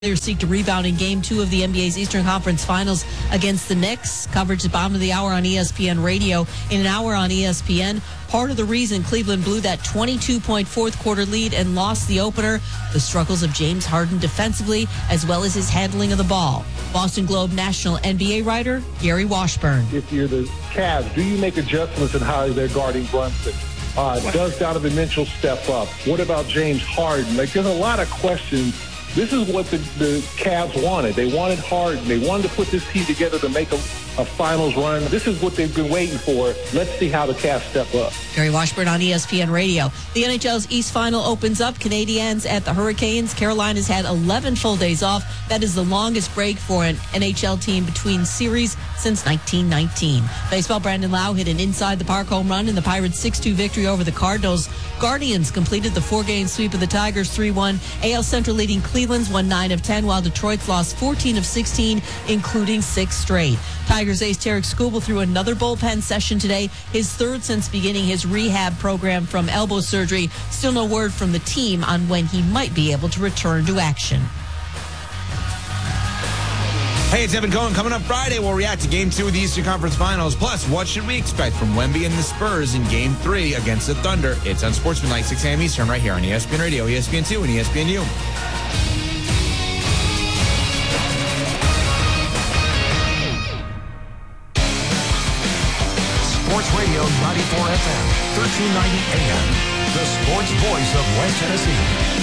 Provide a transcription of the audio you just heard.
They seek to rebound in Game 2 of the NBA's Eastern Conference Finals against the Knicks. Coverage at bottom of the hour on ESPN Radio. In an hour on ESPN, part of the reason Cleveland blew that 22-point fourth-quarter lead and lost the opener, the struggles of James Harden defensively, as well as his handling of the ball. Boston Globe national NBA writer Gary Washburn. If you're the Cavs, do you make adjustments in how they're guarding Brunson? Does Donovan Mitchell step up? What about James Harden? There's a lot of questions. This is what the Cavs wanted. They wanted Harden. They wanted to put this team together to make a finals run. This is what they've been waiting for. Let's see how the Cavs step up. Gary Washburn on ESPN Radio. The NHL's East Final opens up. Canadiens at the Hurricanes. Carolina's had 11 full days off. That is the longest break for an NHL team between series since 1919. Baseball, Brandon Lau hit an inside-the-park home run in the Pirates' 6-2 victory over the Cardinals. Guardians completed the 4-game sweep of the Tigers 3-1. AL Central leading Cleveland's won 9 of 10, while Detroit's lost 14 of 16, including 6 straight. Tigers ace Tarik Skubal threw another bullpen session today, his third since beginning his rehab program from elbow surgery. Still no word from the team on when he might be able to return to action. Hey, it's Evan Cohen. Coming up Friday, we'll react to Game 2 of the Eastern Conference Finals. Plus, what should we expect from Wemby and the Spurs in Game 3 against the Thunder? It's on Sportsmanlike, 6 a.m. Eastern, right here on ESPN Radio, ESPN2, and ESPNU. Sports Radio 94 FM, 1390 AM. The sports voice of West Tennessee.